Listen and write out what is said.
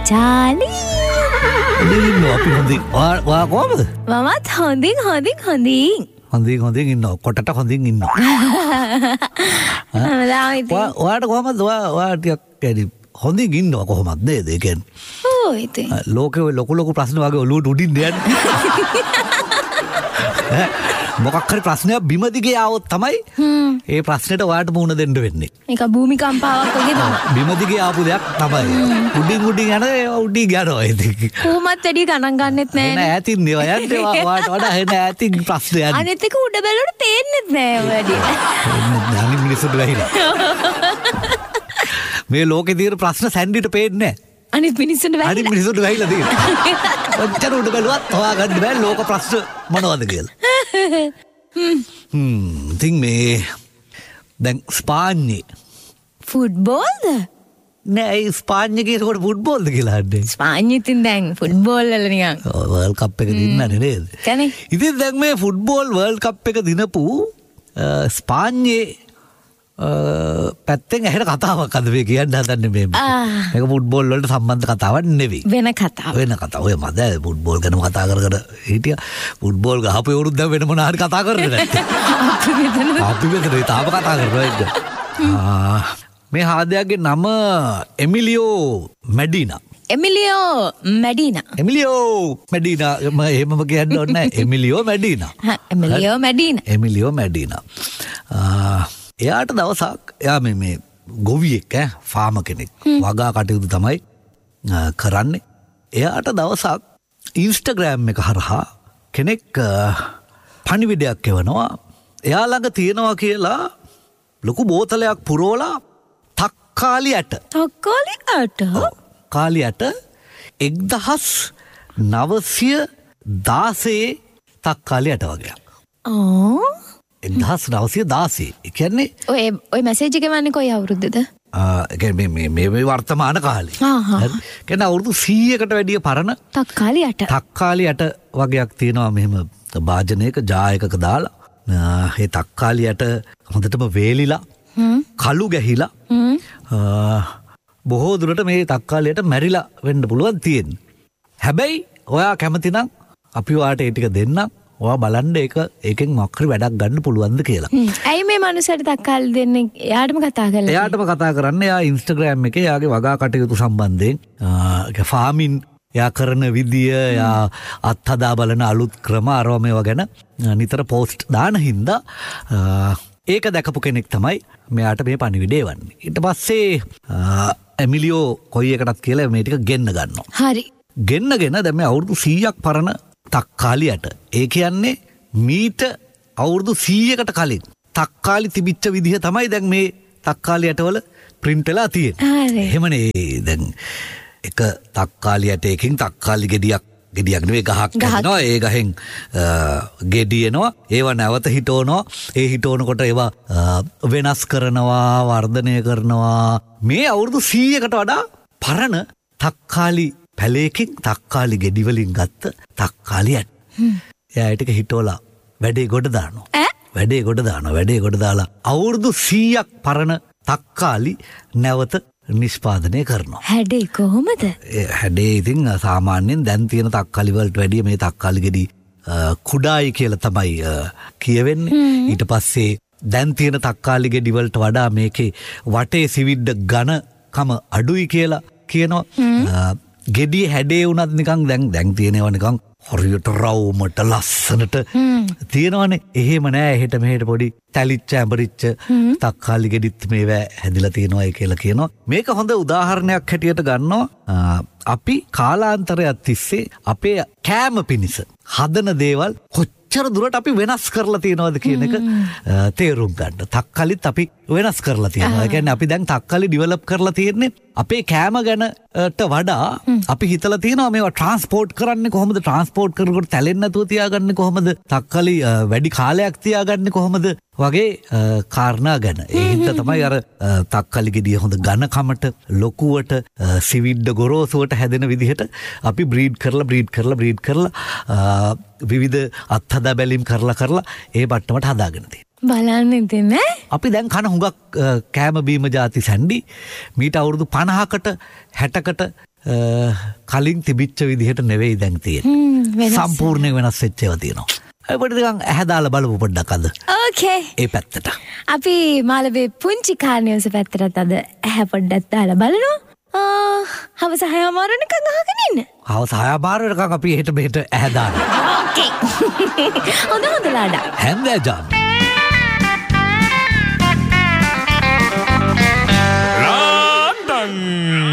ජාලි. ඉන්නවා අපි හොඳින්. ඔයා කොහමද? මමත් හොඳින්. හොඳින් ඉන්නවා. කොටට හොඳින් ඉන්නවා. ඔයාට කොහමද? ඔයා ටිකක් හොඳින් ඉන්නවා කොහොමද නේද? ඒ කියන්නේ. ඔව් ඉතින්. ලෝකේ ලොකු ප්‍රශ්න වගේ ඔලුවට උඩින් යන්නේ. මොකක් හරි ප්‍රශ්නයක් බිම දිගේ ආවොත් තමයි ඒ ප්‍රශ්නෙට ඔයාට මුහුණ දෙන්න වෙන්නේ. මේක භූමිකම්පාවක් වගේ තමයි. බිම දිගේ ආපු දෙයක් තමයි. උඩින් යන උඩින් යනවා ඉතින්. කොහොමත් වැඩි ගණන් ගන්නෙත් නෑ. නෑ ඈතින් නේ ඔයන්ට ඔයාට වඩා එන ඈතින් ප්‍රශ්න යන්නේ. අනිත් එක උඩ බැලුවට පේන්නෙත් නෑ වැඩි. අනිත් මිනිස්සුන්ට වැහිලා. මේ ලෝකේ තියෙන ප්‍රශ්න සැන්ඩිට පේන්නේ නෑ. අනිත් මිනිස්සුන්ට වැහිලා තියෙනවා. ඔච්චර උඩ බැලුවත් හොයාගන්න බෑ ලෝක ප්‍රශ්න මොනවද කියලා. ඉතින් මේ දැන් ස්පාඤ්ඤේ ෆුට්බෝල්ද? නෑ ස්පාඤ්ඤේ කියනකොට ෆුට්බෝල්ද කියලා අහන්නේ. ස්පාඤ්ඤේ ඉතින් දැන් ෆුට්බෝල් වල නිකන් වර්ල්ඩ් කප් එක දින්නන්නේ නේද? කනේ. ඉතින් දැන් මේ ෆුට්බෝල් වර්ල්ඩ් කප් එක දිනපු ස්පාඤ්ඤේ පැත්තෙන් ඇහෙන කතාවක් අද මේ කියන්න හදන්නේ මේ. මේක ෆුට්බෝල් වලට සම්බන්ධ කතාවක් නෙවෙයි. වෙන කතාවක්. ඔය මද ෆුට්බෝල් ගැන කතා කර හිටියා. ෆුට්බෝල් ගහපු වරුත් දැන් වෙන මොනවා හරි කතා කරන්නේ නැත්තේ. අපි මෙතන තාම කතා කරනවා. මේ හාදයාගේ නම එමිලියෝ මැඩීනා. එහෙමම කියන්න ඕනේ නැහැ. එමිලියෝ මැඩීනා. එයාට දවසක් එයා මේ ගොවියෙක් ෆාම කෙනෙක් වගා කටයුතු තමයි කරන්නේ. එයාට දවසක් ඉන්ස්ටාග්‍රෑම් එක හරහා කෙනෙක් පණිවිඩයක් එවනවා. එයා ළඟ තියෙනවා කියලා ලොකු බෝතලයක් පුරවලා තක්කාලි ඇට 1916 තක්කාලි ඇට වගේ. 1916 කියන්නේ ඔය මැසේජ් එක එවන්නේ කොයි අවුරුද්දද? මේ වර්තමාන කාලේ. කියන්නේ අවුරුදු 100කට වැඩිය පරණ තක්කාලි ඇට වගේක් තියෙනවා මෙහෙම භාජනයක ජායකක දාලා. ඒ තක්කාලි ඇට හොඳටම වේලිලා කළු ගැහිලා බොහෝ දුරට මේ තක්කාලි ඇට මැරිලා වෙන්න පුළුවන් තියෙන්නේ. හැබැයි ඔයා කැමති නම් අපි ඔයාට ඒ ටික දෙන්නම්. ඔයා බලන්න ඒකෙන් මොකක් හරි වැඩක් ගන්න පුළුවන්ද කියලා. ඇයි මේ මනුස්සයාට තක්කාලි දෙන්නේ? එයාටම කතා කරන්න. එයා ඉන්ස්ටාග්‍රෑම් එකේ එයාගේ වගා කටයුතු සම්බන්ධයෙන් ෆාමින් එයා කරන විදිය, එයා අත්හදා බලන අලුත් ක්‍රම අරවා මේවා ගැන නිතර පෝස්ට් දාන හින්දා ඒක දැකපු කෙනෙක් තමයි මෙයාට මේ පණිවිඩය එවන්නේ. ඊට පස්සේ එමිලියෝ කොයි එකටත් කියලා මේ ටික ගෙන්න ගන්නවා. හරි. ගෙන්නගෙන දැන් මේ අවුරුදු 100ක් පරණ තක්කාලි ඇට. ඒ කියන්නේ මීට අවුරුදු 100කට කලින් තක්කාලි තිබිච්ච විදිහ තමයි දැන් මේ තක්කාලි ඇටවල print වෙලා තියෙන්නේ. එහෙමනේ දැන් එක තක්කාලි ඇටයකින් තක්කාලි ගෙඩියක් නෙවෙයි ගහක් ගන්නවා. ඒ ගහෙන් ගෙඩි එනවා. ඒවා නැවත හිටවනවා. ඒ හිටවනකොට ඒවා වෙනස් කරනවා, වර්ධනය කරනවා. මේ අවුරුදු 100කට වඩා පරණ තක්කාලි පැලයකින් තක්කාලි ගෙඩි වලින් ගත්ත තක්කාලි ඇට. එයා ටික හිටවලා වැඩේ ගොඩ දානවා. අවුරුදු 100ක් පරණ තක්කාලි නැවත නිෂ්පාදනය කරනවා. හැඩේ කොහොමද? හැඩේ ඉතින් සාමාන්‍යයෙන් දැන් තියෙන තක්කාලි වලට වැඩිය මේ තක්කාලි ගෙඩි කුඩායි කියලා තමයි කියවෙන්නේ. ඊට පස්සේ දැන් තියෙන තක්කාලි ගෙඩි වලට වඩා මේකේ වටේ සිවිඩ්ඩ ඝනකම අඩුයි කියලා කියනවා. ගෙඩිය හැඩේ වුණත් නිකන් දැන් තියෙනවා නිකන් හරියට රවුමට ලස්සනට තියෙනවනේ. එහෙම නෑ. එහෙට මෙහෙට පොඩි තැලිච්ච ඇඹරිච්ච තක්කාලි ගෙඩිත් මේවා හැදිලා තියෙනවායි කියලා කියනවා. මේක හොඳ උදාහරණයක් හැටියට ගන්නවා. අපි කාලාන්තරයක් තිස්සේ අපේ කෑම පිණිස හදන දේවල් කොච්චර දුරට අපි වෙනස් කරලා තියෙනවද කියන එක තේරුම් ගන්න. තක්කාලිත් අපි වෙනස් කරලා තියෙනවා. ඒ කියන්නේ අපි දැන් තක්කාලි ඩෙවලොප් කරලා තියෙන්නේ අපේ කෑම ගැනට වඩා අපි හිතලා තියෙනවා මේවා ට්‍රාන්ස්පෝර්ට් කරන්නේ කොහොමද? ට්‍රාන්ස්පෝර්ට් කරනකොට තැලෙන්නේ නැතුව තියාගන්නේ කොහොමද? තක්කාලි වැඩි කාලයක් තියාගන්නේ කොහොමද? වගේ කාරණා ගැන. ඒ හින්දා තමයි අර තක්කාලි ගෙඩිය හොඳ ඝනකමට ලොකුවට සිවිඩ්ඩ ගොරෝසුවට හැදෙන විදිහට අපි බ්‍රීඩ් කරලා විවිධ අත්හදා බැලීම් කරලා ඒ බට්ටමට හදාගෙන තියෙනවා. බලන්න ඉතින් නේ. අපි දැන් කන හුඟක් කෑම බීම ಜಾති සැන්ඩි මීට අවුරුදු 50කට 60කට කලින් තිබිච්ච විදිහට නෙවෙයි දැන් තියෙන්නේ. සම්පූර්ණයෙන් වෙනස් වෙච්ච ඒවා තියෙනවා. අපිට නිකන් ඇහැ දාලා බලමු පොඩ්ඩක් අද. ඕකේ. ඒ පැත්තට. අපි මාළවේ පුංචි කාර්නියෝස පැත්තට අද ඇහැ පොඩ්ඩක් දාලා බලනවා. හවස 6 මාරණකම් අහගෙන ඉන්න. හවස 6 මාරණකම් අපි එහෙට මෙහෙට ඇහැ දානවා. ඕකේ. හොඳ ලාඩා. හැන්දෑ ජාම්.